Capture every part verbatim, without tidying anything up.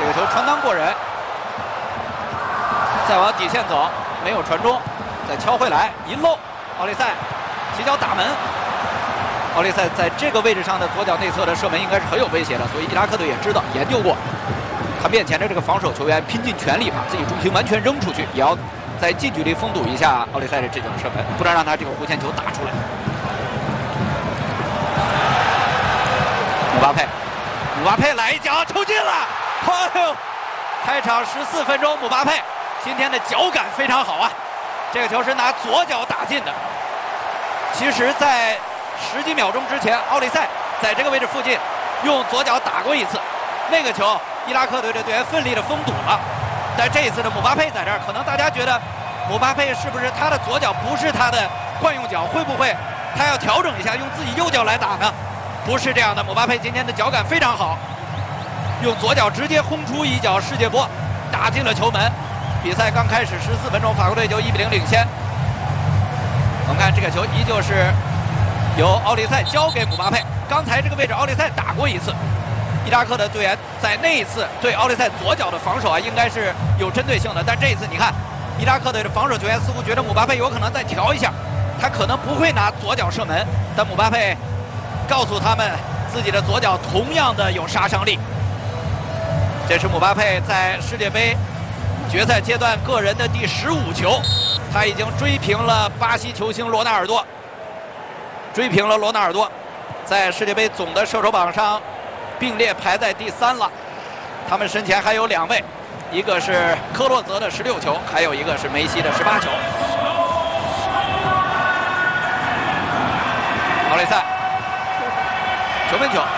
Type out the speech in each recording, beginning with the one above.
这个球传裆过人，再往底线走，没有传中，再敲回来一漏，奥利塞起脚打门。奥利塞在这个位置上的左脚内侧的射门应该是很有威胁的，所以伊拉克队也知道研究过，他面前的这个防守球员拼尽全力把自己重心完全扔出去，也要在近距离封堵一下奥利塞的这脚射门，不能让他这个弧线球打出来。姆巴佩，姆巴佩来一脚抽进了，哎呦！开场十四分钟，姆巴佩今天的脚感非常好啊，这个球是拿左脚打进的。其实，在十几秒钟之前，奥利塞在这个位置附近用左脚打过一次，那个球伊拉克队的队员奋力的封堵了。但这一次的姆巴佩在这儿，可能大家觉得姆巴佩是不是他的左脚不是他的惯用脚，会不会他要调整一下，用自己右脚来打呢？不是这样的，姆巴佩今天的脚感非常好，用左脚直接轰出一脚世界波，打进了球门。比赛刚开始十四分钟，法国队就一比零领先。我们看这个球依旧是由奥利塞交给姆巴佩，刚才这个位置奥利塞打过一次，伊拉克的队员在那一次对奥利塞左脚的防守啊，应该是有针对性的。但这一次你看，伊拉克队的防守球员似乎觉得姆巴佩有可能再调一下，他可能不会拿左脚射门，但姆巴佩告诉他们自己的左脚同样的有杀伤力。这是姆巴佩在世界杯决赛阶段个人的第十五球，他已经追平了巴西球星罗纳尔多。追平了罗纳尔多，在世界杯总的射手榜上并列排在第三了。他们身前还有两位，一个是科洛泽的十六球，还有一个是梅西的十八球。奥利塞，球门球。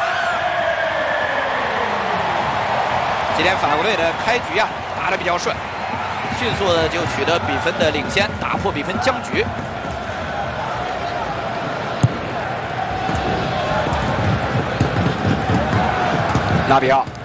今天法国队的开局啊打得比较顺，迅速的就取得比分的领先，打破比分僵局。拉比奥，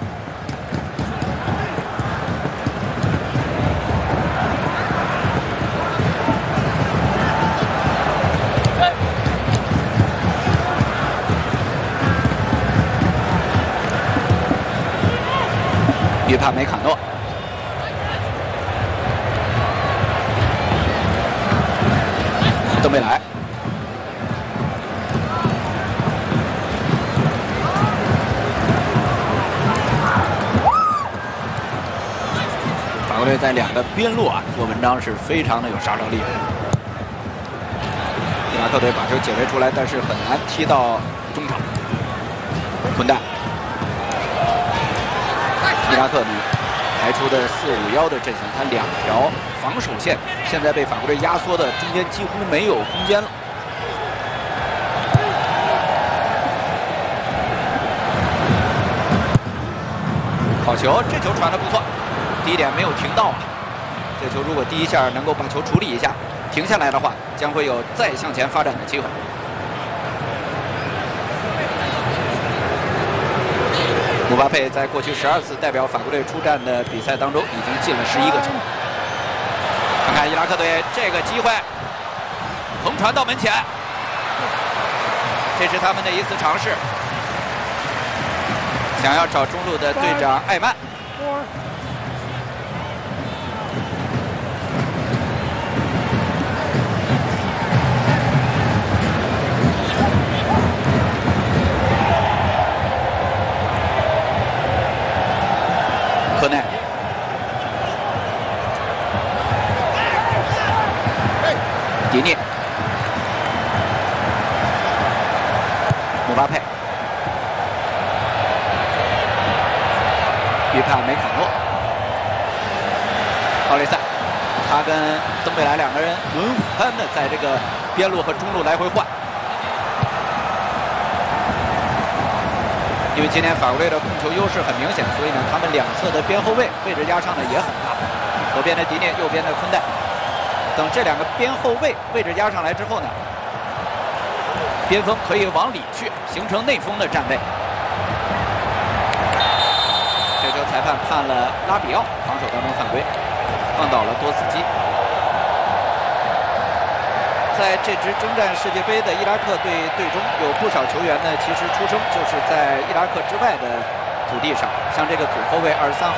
约帕梅卡诺，登贝莱。法国队在两个边路啊做文章是非常的有杀伤力。伊拉克队把球解围出来，但是很难踢到中场。混蛋！伊拉克呢排出的四五幺的阵型，他两条防守线现在被法国队压缩的中间几乎没有空间了。好球，这球传得不错。第一点没有停到啊，这球如果第一下能够把球处理一下，停下来的话，将会有再向前发展的机会。姆巴佩在过去十二次代表法国队出战的比赛当中，已经进了十一个球。看看伊拉克队这个机会，横传到门前，这是他们的一次尝试，想要找中路的队长艾曼。科内，迪涅，姆巴佩，约帕梅卡诺，奥利塞，他跟登贝莱两个人轮番的在这个边路和中路来回换。因为今天法国队的控球优势很明显，所以呢，他们两侧的边后卫位置压上的也很大。左边的迪涅，右边的昆代。等这两个边后卫位置压上来之后呢，边锋可以往里去，形成内锋的站位。这球裁判判了拉比奥防守当中犯规，放倒了多斯基。在这支征战世界杯的伊拉克队队中，有不少球员呢，其实出生就是在伊拉克之外的土地上，像这个左后卫二十三号。